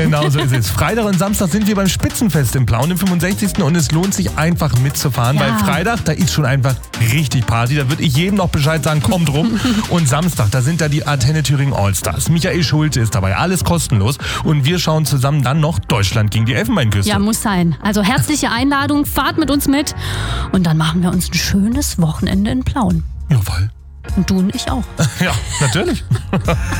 Genau so ist es. Freitag und Samstag sind wir beim Spitzenfest in Plauen, im 65. Und es lohnt sich einfach mitzufahren, weil Freitag, da ist schon einfach richtig Party. Da würde ich jedem noch Bescheid sagen, kommt rum. Und Samstag, da sind da die Antenne Thüringen Allstars. Michael Schulte ist dabei, alles kostenlos. Und wir schauen zusammen dann noch Deutschland gegen die Elfenbeinküste. Ja, muss sein. Also herzliche Einladung, fahrt mit uns mit. Und dann machen wir uns ein schönes Wochenende in Plauen. Jawohl. Und du und ich auch. Ja, natürlich.